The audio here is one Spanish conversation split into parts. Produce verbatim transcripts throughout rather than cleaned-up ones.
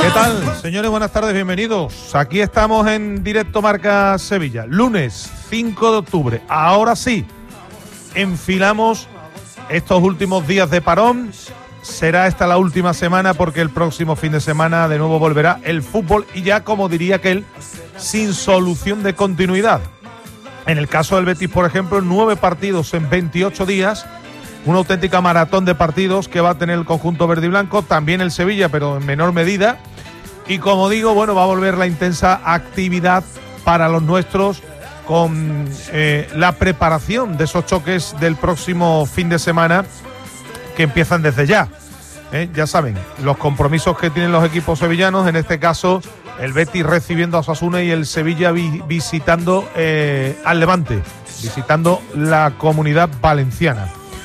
¿Qué tal, señores? Buenas tardes, bienvenidos. Aquí estamos en Directo Marca Sevilla, lunes cinco de octubre. Ahora sí, enfilamos estos últimos días de parón. Será esta la última semana porque el próximo fin de semana de nuevo volverá el fútbol y ya, como diría aquel, sin solución de continuidad. En el caso del Betis, por ejemplo, nueve partidos en veintiocho días, una auténtica maratón de partidos que va a tener el conjunto verde y blanco, también el Sevilla, pero en menor medida. Y como digo, bueno, va a volver la intensa actividad para los nuestros con eh, la preparación de esos choques del próximo fin de semana que empiezan desde ya. ¿Eh? Ya saben, los compromisos que tienen los equipos sevillanos, en este caso el Betis recibiendo a Osasuna y el Sevilla vi- visitando eh, al Levante, visitando la Comunidad Valenciana.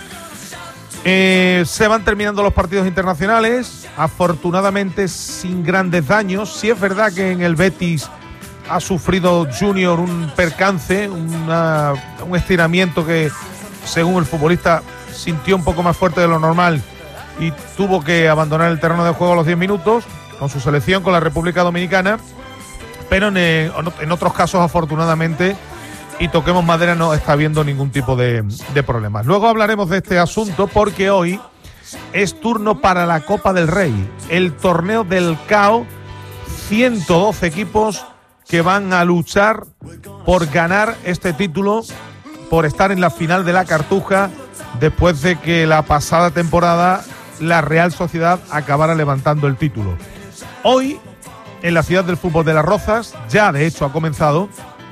Eh, se van terminando los partidos internacionales, afortunadamente sin grandes daños. Sí es verdad que en el Betis ha sufrido Junior un percance, una, un estiramiento que, según el futbolista, sintió un poco más fuerte de lo normal y tuvo que abandonar el terreno de juego a los diez minutos con su selección, con la República Dominicana, pero en, en otros casos, afortunadamente, y toquemos madera, no está habiendo ningún tipo de, de problemas. Luego hablaremos de este asunto porque hoy es turno para la Copa del Rey, el torneo del C A O, ciento doce equipos que van a luchar por ganar este título, por estar en la final de la Cartuja, después de que la pasada temporada la Real Sociedad acabara levantando el título. Hoy, en la ciudad del fútbol de Las Rozas, ya de hecho ha comenzado,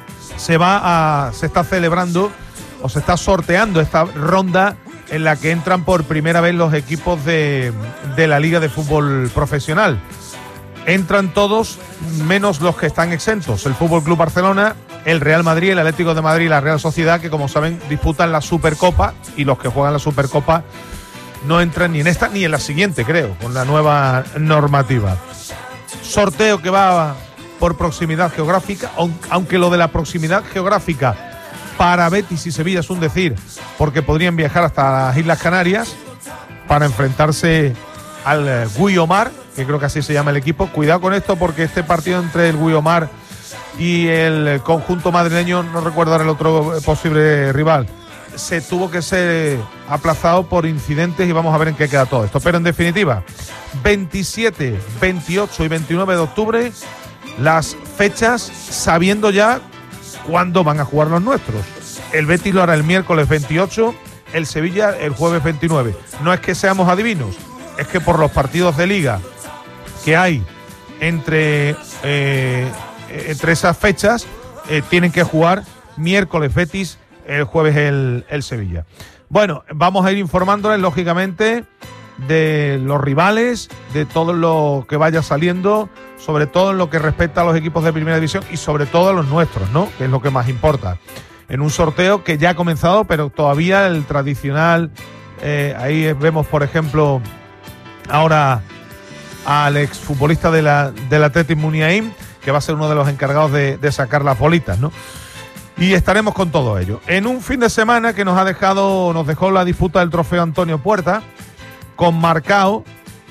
se va a, se está celebrando o se está sorteando esta ronda en la que entran por primera vez los equipos de, de la Liga de Fútbol Profesional. Entran todos menos los que están exentos: el Fútbol Club Barcelona, el Real Madrid, el Atlético de Madrid y la Real Sociedad, que como saben disputan la Supercopa, y los que juegan la Supercopa no entran ni en esta ni en la siguiente, creo, con la nueva normativa. Sorteo que va por proximidad geográfica, aunque lo de la proximidad geográfica para Betis y Sevilla es un decir, porque podrían viajar hasta las Islas Canarias para enfrentarse al Guiomar, que creo que así se llama el equipo. Cuidado con esto, porque este partido entre el Guiomar y el conjunto madrileño, no recuerdo ahora el otro posible rival, se tuvo que ser aplazado por incidentes y vamos a ver en qué queda todo esto. Pero en definitiva, veintisiete, veintiocho y veintinueve de octubre, las fechas sabiendo ya cuándo van a jugar los nuestros. El Betis lo hará el miércoles veintiocho, el Sevilla el jueves veintinueve. No es que seamos adivinos, es que por los partidos de liga que hay entre, eh, entre esas fechas, eh, tienen que jugar miércoles Betis, el jueves el, el Sevilla. Bueno, vamos a ir informándoles, lógicamente, de los rivales, de todo lo que vaya saliendo, sobre todo en lo que respecta a los equipos de primera división y sobre todo a los nuestros, ¿no? Que es lo que más importa. En un sorteo que ya ha comenzado, pero todavía el tradicional, eh, ahí vemos, por ejemplo, ahora al exfutbolista de la, del Athletic Muniain, que va a ser uno de los encargados de, de sacar las bolitas, ¿no? Y estaremos con todo ello. En un fin de semana que nos ha dejado, nos dejó la disputa del trofeo Antonio Puerta, con Marcao,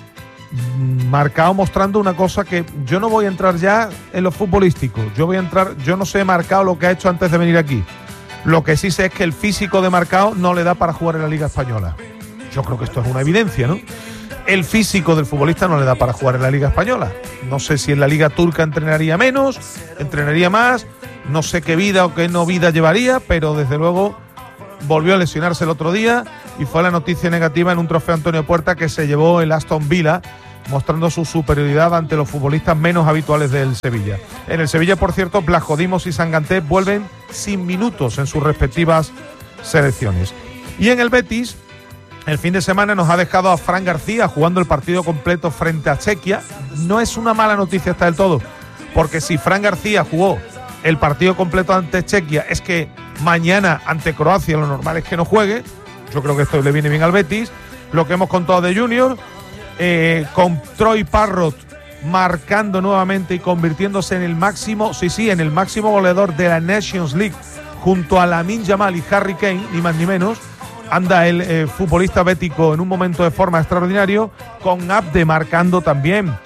Marcao mostrando una cosa que yo no voy a entrar ya en lo futbolístico. Yo voy a entrar, yo no sé Marcao lo que ha hecho antes de venir aquí. Lo que sí sé es que el físico de Marcao no le da para jugar en la Liga Española. Yo creo que esto es una evidencia, ¿no? El físico del futbolista no le da para jugar en la Liga Española. No sé si en la Liga Turca entrenaría menos, entrenaría más, no sé qué vida o qué no vida llevaría, pero desde luego volvió a lesionarse el otro día y fue la noticia negativa en un trofeo Antonio Puerta que se llevó el Aston Villa, mostrando su superioridad ante los futbolistas menos habituales del Sevilla. En el Sevilla, por cierto, Blajodimos y Sanganté vuelven sin minutos en sus respectivas selecciones. Y en el Betis, el fin de semana nos ha dejado a Fran García jugando el partido completo frente a Chequia. No es una mala noticia hasta del todo, porque si Fran García jugó el partido completo ante Chequia, es que mañana ante Croacia lo normal es que no juegue. Yo creo que esto le viene bien al Betis. Lo que hemos contado de Junior, eh, con Troy Parrott marcando nuevamente y convirtiéndose en el máximo, sí, sí, en el máximo goleador de la Nations League junto a Lamine Yamal y Harry Kane, ni más ni menos. Anda el eh, futbolista bético en un momento de forma extraordinario, con Abde marcando también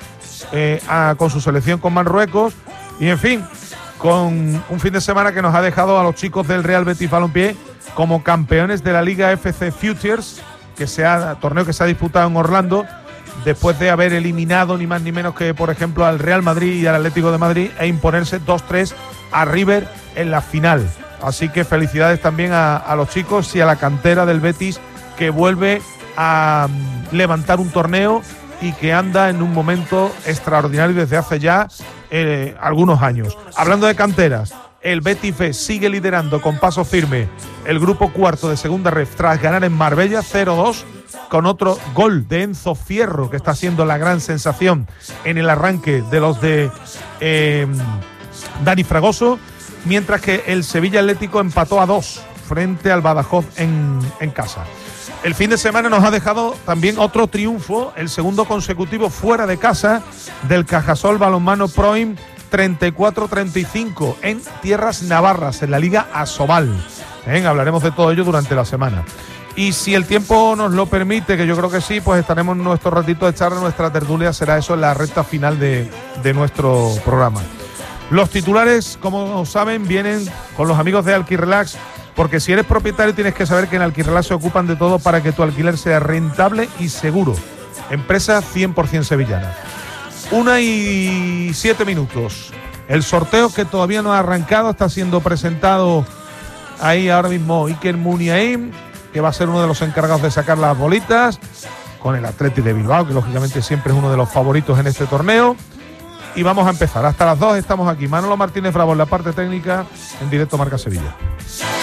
eh, a, con su selección con Marruecos. Y en fin, con un fin de semana que nos ha dejado a los chicos del Real Betis Balompié como campeones de la Liga F C Futures, que se ha, torneo que se ha disputado en Orlando, después de haber eliminado ni más ni menos que, por ejemplo, al Real Madrid y al Atlético de Madrid e imponerse dos tres a River en la final. Así que felicidades también a, a los chicos y a la cantera del Betis, que vuelve a um, levantar un torneo y que anda en un momento extraordinario desde hace ya eh, algunos años. Hablando de canteras, el Betis B sigue liderando con paso firme el grupo cuarto de Segunda Ref tras ganar en Marbella cero dos, con otro gol de Enzo Fierro, que está siendo la gran sensación en el arranque de los de eh, Dani Fragoso, mientras que el Sevilla Atlético empató a dos frente al Badajoz en, en casa. El fin de semana nos ha dejado también otro triunfo, el segundo consecutivo fuera de casa del Cajasol Balonmano Proim, treinta y cuatro treinta y cinco en tierras navarras, en la Liga Asobal. ¿Eh? Hablaremos de todo ello durante la semana. Y si el tiempo nos lo permite, que yo creo que sí, pues estaremos en nuestro ratito de charla, nuestra tertulia será eso en la recta final de, de nuestro programa. Los titulares, como saben, vienen con los amigos de Alquirelax, porque si eres propietario tienes que saber que en Alquirelax se ocupan de todo para que tu alquiler sea rentable y seguro. Empresa cien por ciento sevillana. Una y siete minutos. El sorteo, que todavía no ha arrancado, está siendo presentado ahí ahora mismo Iker Muniain, que va a ser uno de los encargados de sacar las bolitas, con el Athletic de Bilbao, que lógicamente siempre es uno de los favoritos en este torneo. Y vamos a empezar. Hasta las dos estamos aquí. Manolo Martínez Bravo en la parte técnica, en directo Marca Sevilla.